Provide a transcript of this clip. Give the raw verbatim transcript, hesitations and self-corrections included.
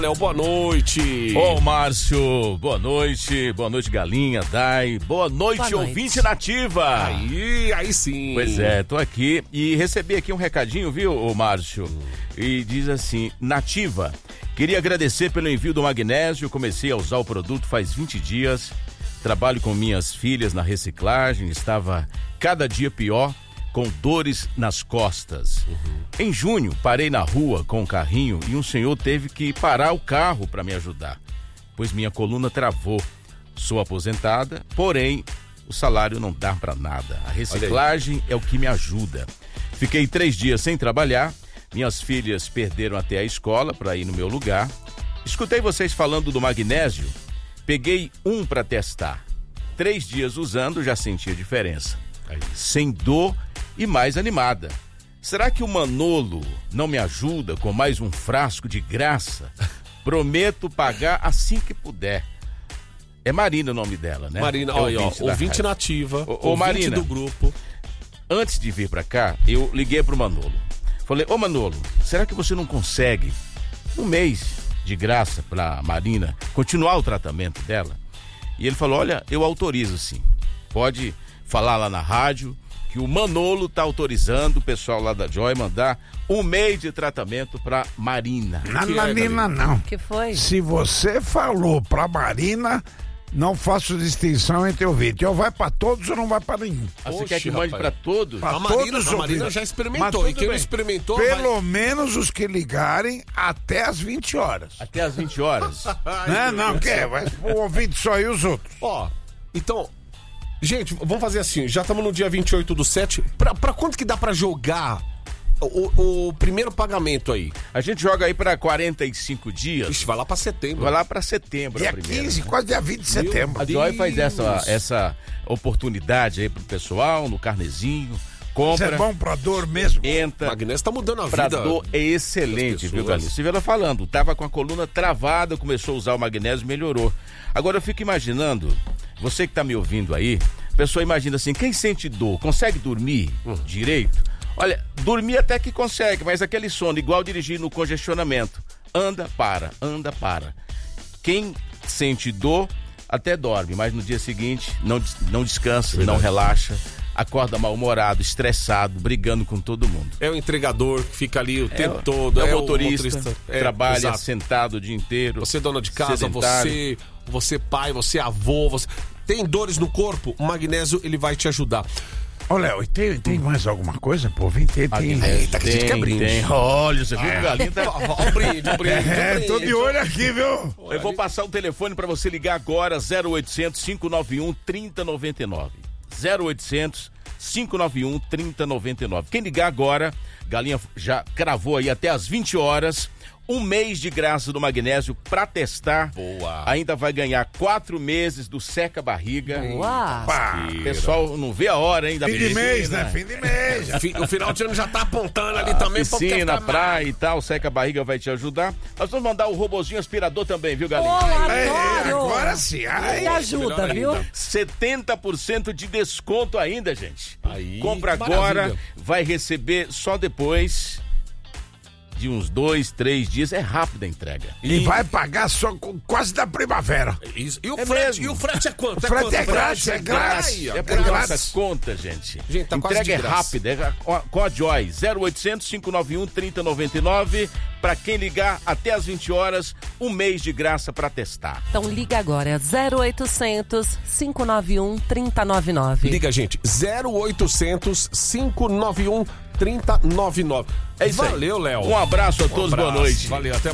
Léo, boa noite. Ô, Márcio, boa noite. Boa noite, Galinha, Dai. Boa noite, boa noite. Ouvinte nativa. Aí, aí sim. Pois é, tô aqui e recebi aqui um recadinho, viu, ô Márcio? E diz assim, Nativa, queria agradecer pelo envio do magnésio. Comecei a usar o produto faz vinte dias. Trabalho com minhas filhas na reciclagem. Estava cada dia pior, com dores nas costas. Uhum. Em junho, parei na rua com um carrinho e um senhor teve que parar o carro para me ajudar, pois minha coluna travou. Sou aposentada, porém, o salário não dá para nada. A reciclagem é o que me ajuda. Fiquei três dias sem trabalhar, minhas filhas perderam até a escola para ir no meu lugar. Escutei vocês falando do magnésio, peguei um para testar. Três dias usando, já senti a diferença. Aí. Sem dor e mais animada. Será que o Manolo não me ajuda com mais um frasco de graça? Prometo pagar assim que puder. É Marina o nome dela, né? Marina, é olha, ouvinte, ó, ouvinte nativa, ô, ô, ouvinte Marina, do grupo. Antes de vir pra cá, eu liguei pro Manolo. Falei, ô Manolo, será que você não consegue um mês de graça pra Marina continuar o tratamento dela? E ele falou, olha, eu autorizo sim. Pode falar lá na rádio que o Manolo tá autorizando o pessoal lá da Joy mandar um mês de tratamento pra Marina. Na Marina não. Que foi? Se você falou pra Marina, não faço distinção entre ouvintes. Ou vai pra todos ou não vai pra nenhum. Ah, você quer que mande pra todos? Pra a Marina, todos a Marina já experimentou. E quem não experimentou Pelo vai... menos os que ligarem até as vinte horas. Até as vinte horas? Não, não, quer. Vai o ouvinte só e os outros. Ó, então... Gente, vamos fazer assim, já estamos no dia vinte e oito do sete, pra, pra quanto que dá pra jogar o, o primeiro pagamento aí? A gente joga aí pra quarenta e cinco dias. Ixi, vai lá pra setembro. Vai lá pra setembro. Dia quinze, quase dia vinte de setembro. A Joy faz essa, essa oportunidade aí pro pessoal, no carnezinho. Compra. Isso é bom pra dor mesmo. Entra. O magnésio tá mudando a pra vida. Dor é excelente, viu, Galinha? Você viu ela falando, tava com a coluna travada, começou a usar o magnésio, melhorou. Agora eu fico imaginando, você que tá me ouvindo aí, a pessoa imagina assim, quem sente dor, consegue dormir uhum. direito? Olha, dormir até que consegue, mas aquele sono, igual dirigir no congestionamento. Anda, para, anda, para. Quem sente dor, até dorme, mas no dia seguinte não, não descansa, Verdade. não relaxa. Acorda mal-humorado, estressado, brigando com todo mundo. É o entregador que fica ali o é, tempo todo. É o é motorista, o motorista é, trabalha exato. sentado o dia inteiro. Você dona de casa, você, você pai, você avô, você... Tem dores no corpo, o magnésio ele vai te ajudar. Ô, Léo, tem, tem mais alguma coisa, pô? Vem ter, tem. Eita, que tem, tem, tem. Olha, você viu que o Galinho tá... Olha o brinde, o brinde. É, tô de olho aqui, viu? Eu vou passar o telefone pra você ligar agora, zero oitocentos, cinco nove um, três zero nove nove. zero oitocentos, cinco nove um, três zero nove nove. Quem ligar agora, Galinha já cravou aí até as vinte horas, um mês de graça do magnésio pra testar. Boa. Ainda vai ganhar quatro meses do seca barriga. Boa. O pessoal não vê a hora ainda. Fim de mês, né? Fim de mês. O final de ano já tá apontando ali também. Piscina, praia e tal, seca barriga vai te ajudar. Nós vamos mandar o robozinho aspirador também, viu, Galinha? Oh, é, agora sim. Ai, ajuda, viu? setenta por cento de desconto ainda, gente. Aí, compra agora, vai receber só depois de uns dois, três dias. É rápida a entrega. E, e vai pagar só com, quase da primavera. Isso. E o, é frete, mesmo. e o frete é quanto? O frete é grátis, é grátis. É por nossas contas, gente. Gente, tá entrega quase é rápida, é com a Joy. zero oitocentos, cinco nove um, três zero nove nove. Pra quem ligar até as vinte horas, um mês de graça pra testar. Então liga agora, zero oitocentos, cinco nove um, três zero nove nove. Liga, gente, zero oitocentos, cinco nove um, três zero nove nove. É isso aí. Valeu, Léo. Um abraço a todos, um abraço. boa noite. Valeu, até